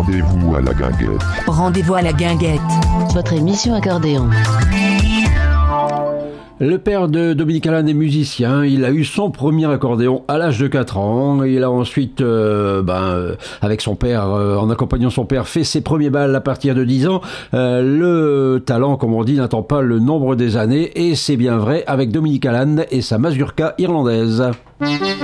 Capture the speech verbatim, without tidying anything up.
Rendez-vous à la guinguette. Rendez-vous à la guinguette. Votre émission accordéon. Le père de Dominique Allan est musicien. Il a eu son premier accordéon à l'âge de quatre ans. Il a ensuite, euh, ben, euh, avec son père, euh, en accompagnant son père, fait ses premiers bals à partir de dix ans. Euh, le talent, comme on dit, n'attend pas le nombre des années. Et c'est bien vrai avec Dominique Allan et sa mazurka irlandaise.